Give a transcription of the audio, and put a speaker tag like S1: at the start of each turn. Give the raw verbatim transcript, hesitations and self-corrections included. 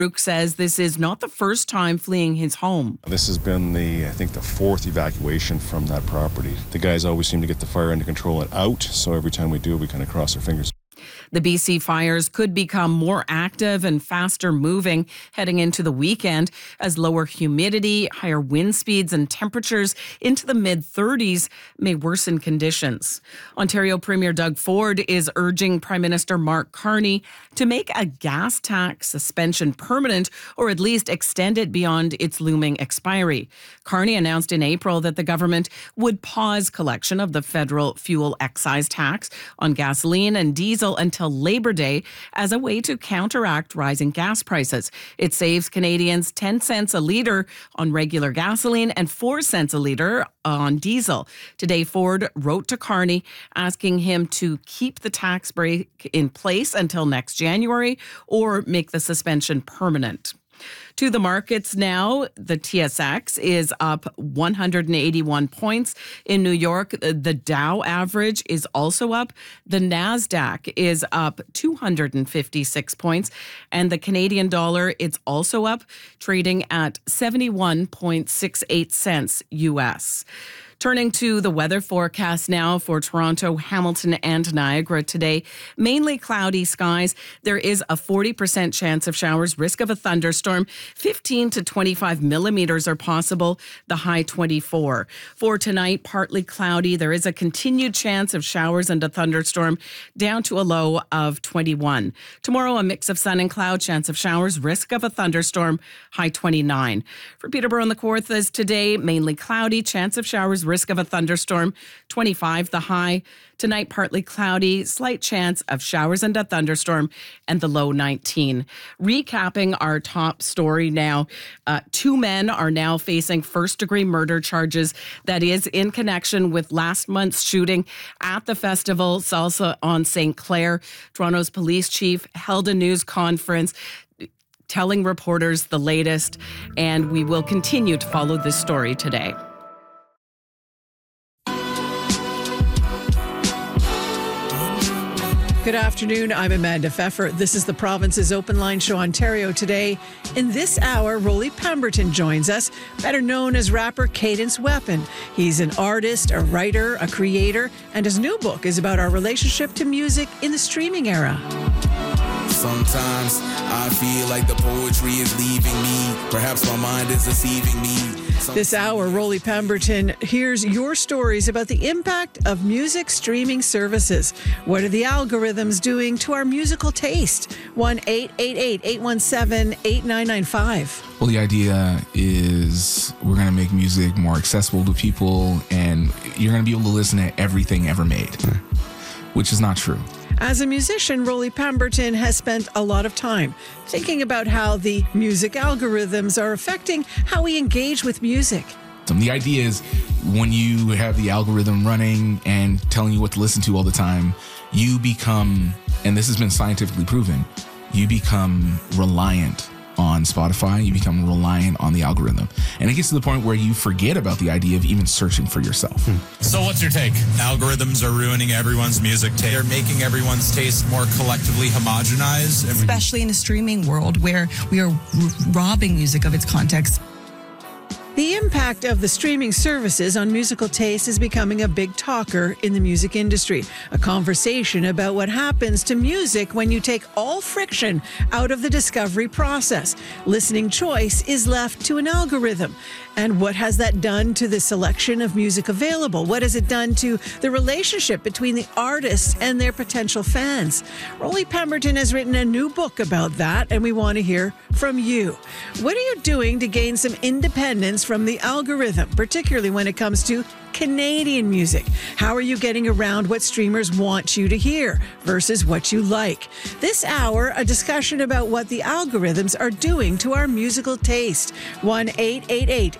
S1: Brooke says this is not the first time fleeing his home.
S2: This has been the, I think, the fourth evacuation from that property. The guys always seem to get the fire under control and out, so every time we do, we kind of cross our fingers.
S1: The B C fires could become more active and faster moving heading into the weekend as lower humidity, higher wind speeds and temperatures into the mid thirties may worsen conditions. Ontario Premier Doug Ford is urging Prime Minister Mark Carney to make a gas tax suspension permanent or at least extend it beyond its looming expiry. Carney announced in April that the government would pause collection of the federal fuel excise tax on gasoline and diesel until Labor Day as a way to counteract rising gas prices. It saves Canadians ten cents a litre on regular gasoline and four cents a litre on diesel. Today, Ford wrote to Carney asking him to keep the tax break in place until next January or make the suspension permanent. To the markets now, the T S X is up one hundred eighty-one points. In New York, the Dow average is also up. The NASDAQ is up two hundred fifty-six points. And the Canadian dollar, it's also up, trading at seventy-one point six eight cents U S. Turning to the weather forecast now for Toronto, Hamilton, and Niagara today. Mainly cloudy skies. There is a forty percent chance of showers, risk of a thunderstorm. fifteen to twenty-five millimeters are possible, the high twenty-four. For tonight, partly cloudy. There is a continued chance of showers and a thunderstorm, down to a low of twenty-one. Tomorrow, a mix of sun and cloud, chance of showers, risk of a thunderstorm, high twenty-nine. For Peterborough and the Kawarthas today, mainly cloudy, chance of showers, risk of a thunderstorm, twenty-five the high. Tonight, partly cloudy, slight chance of showers and a thunderstorm, and the low nineteen. Recapping our top story now, uh, two men are now facing first-degree murder charges. That is in connection with last month's shooting at the festival Salsa on Saint Clair. Toronto's police chief held a news conference telling reporters the latest, and we will continue to follow this story today.
S3: Good afternoon. I'm Amanda Pfeffer. This is the Province's Open Line Show Ontario today. In this hour, Rolly Pemberton joins us, better known as rapper Cadence Weapon. He's an artist, a writer, a creator, and his new book is about our relationship to music in the streaming era.
S4: Sometimes I feel like the poetry is leaving me. Perhaps my mind is deceiving me.
S3: This hour, Rolly Pemberton hears your stories about the impact of music streaming services. What are the algorithms doing to our musical taste? one eight eight eight, eight one seven, eight nine nine five.
S5: Well, the idea is we're going to make music more accessible to people, and you're going to be able to listen to everything ever made, which is not true.
S3: As a musician, Rolly Pemberton has spent a lot of time thinking about how the music algorithms are affecting how we engage with music.
S5: The idea is when you have the algorithm running and telling you what to listen to all the time, you become, and this has been scientifically proven, you become reliant on Spotify, you become reliant on the algorithm. And it gets to the point where you forget about the idea of even searching for yourself. Hmm.
S6: So what's your take? Algorithms are ruining everyone's music taste. They're making everyone's taste more collectively homogenized.
S7: Especially in a streaming world where we are r- robbing music of its context.
S3: The impact of the streaming services on musical taste is becoming a big talker in the music industry. A conversation about what happens to music when you take all friction out of the discovery process. Listening choice is left to an algorithm. And what has that done to the selection of music available? What has it done to the relationship between the artists and their potential fans? Rolly Pemberton has written a new book about that, and we want to hear from you. What are you doing to gain some independence from the algorithm, particularly when it comes to Canadian music? How are you getting around what streamers want you to hear versus what you like? This hour, a discussion about what the algorithms are doing to our musical taste. one eight eight eight,